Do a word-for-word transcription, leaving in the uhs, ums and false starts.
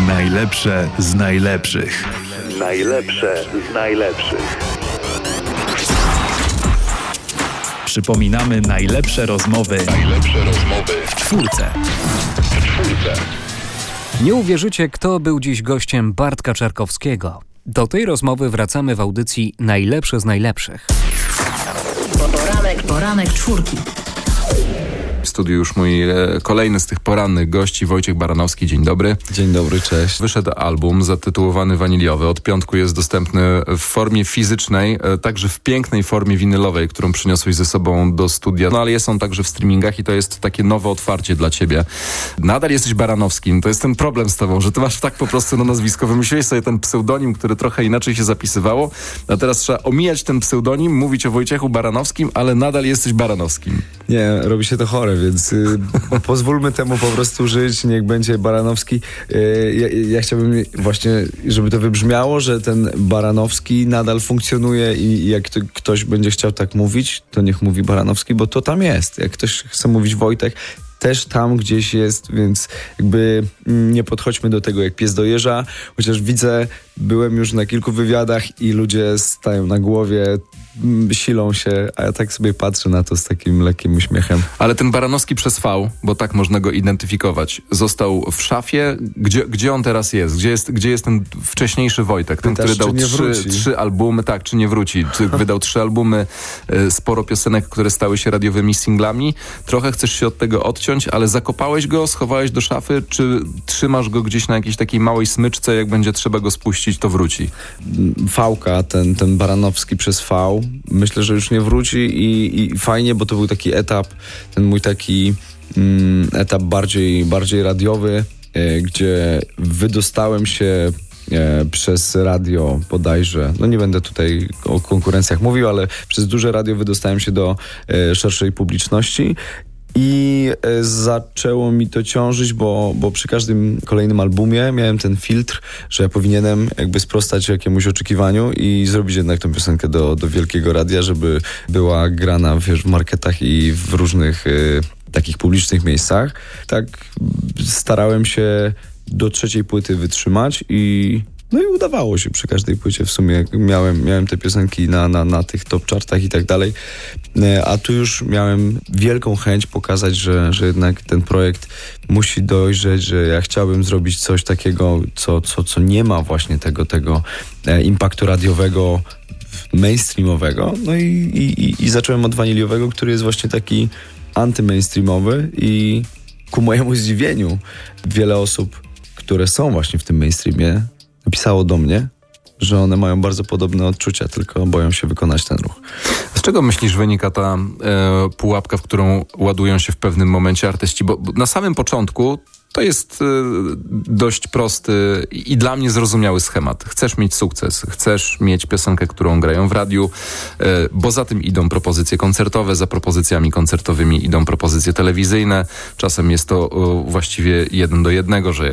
Najlepsze z najlepszych. Najlepsze z najlepszych. Przypominamy najlepsze rozmowy. Najlepsze rozmowy w czwórce. w czwórce. Nie uwierzycie, kto był dziś gościem Bartka Czarkowskiego. Do tej rozmowy wracamy w audycji Najlepsze z najlepszych. Poranek, poranek czwórki. W studiu już mój e, kolejny z tych porannych gości, Wojciech Baranowski. Dzień dobry. Dzień dobry, cześć. Wyszedł album zatytułowany Waniliowy. Od piątku jest dostępny w formie fizycznej, e, także w pięknej formie winylowej, którą przyniosłeś ze sobą do studia. No ale jest on także w streamingach i to jest takie nowe otwarcie dla ciebie. Nadal jesteś Baranowskim. To jest ten problem z tobą, że ty masz tak po prostu na nazwisko. Wymyśliłeś sobie ten pseudonim, który trochę inaczej się zapisywało, a teraz trzeba omijać ten pseudonim, mówić o Wojciechu Baranowskim, ale nadal jesteś Baranowskim. Nie, robi się to chore, więc y, pozwólmy temu po prostu żyć, niech będzie Baranowski. Y, ja, ja chciałbym właśnie, żeby to wybrzmiało, że ten Baranowski nadal funkcjonuje i jak to, ktoś będzie chciał tak mówić, to niech mówi Baranowski, bo to tam jest. Jak ktoś chce mówić Wojtek, też tam gdzieś jest, więc jakby nie podchodźmy do tego jak pies do jeża, chociaż widzę, byłem już na kilku wywiadach i ludzie stają na głowie, silą się, a ja tak sobie patrzę na to z takim lekkim uśmiechem. Ale ten Baranowski przez V, bo tak można go identyfikować, został w szafie. Gdzie, gdzie on teraz jest? Gdzie jest, gdzie jest ten wcześniejszy Wojtek? Ten, Pytasz, który dał czy nie trzy, trzy albumy, tak, czy nie wróci? Czy wydał trzy albumy, sporo piosenek, które stały się radiowymi singlami. Trochę chcesz się od tego odciąć, ale zakopałeś go, schowałeś do szafy, czy trzymasz go gdzieś na jakiejś takiej małej smyczce, jak będzie trzeba go spuścić, to wróci? Vałka, ten, ten Baranowski przez V, myślę, że już nie wróci i, i fajnie, bo to był taki etap, ten mój taki mm, etap bardziej, bardziej radiowy, e, gdzie wydostałem się e, przez radio bodajże, no nie będę tutaj o konkurencjach mówił, ale przez duże radio wydostałem się do e, szerszej publiczności. I e, zaczęło mi to ciążyć, bo, bo przy każdym kolejnym albumie miałem ten filtr, że ja powinienem jakby sprostać jakiemuś oczekiwaniu i zrobić jednak tę piosenkę do, do wielkiego radia, żeby była grana, wiesz, w marketach i w różnych e, takich publicznych miejscach. Tak starałem się do trzeciej płyty wytrzymać i no i udawało się przy każdej płycie w sumie. Miałem, miałem te piosenki na, na, na tych top chartach i tak dalej. A tu już miałem wielką chęć pokazać, że, że jednak ten projekt musi dojrzeć, że ja chciałbym zrobić coś takiego, co, co, co nie ma właśnie tego, tego impaktu radiowego, mainstreamowego. No i, i, i zacząłem od Waniliowego, który jest właśnie taki antymainstreamowy i ku mojemu zdziwieniu wiele osób, które są właśnie w tym mainstreamie, napisało do mnie, że one mają bardzo podobne odczucia, tylko boją się wykonać ten ruch. Z czego myślisz wynika ta e, pułapka, w którą ładują się w pewnym momencie artyści? Bo, bo na samym początku to jest e, dość prosty i, i dla mnie zrozumiały schemat. Chcesz mieć sukces, chcesz mieć piosenkę, którą grają w radiu, e, bo za tym idą propozycje koncertowe, za propozycjami koncertowymi idą propozycje telewizyjne. Czasem jest to e, właściwie jeden do jednego, że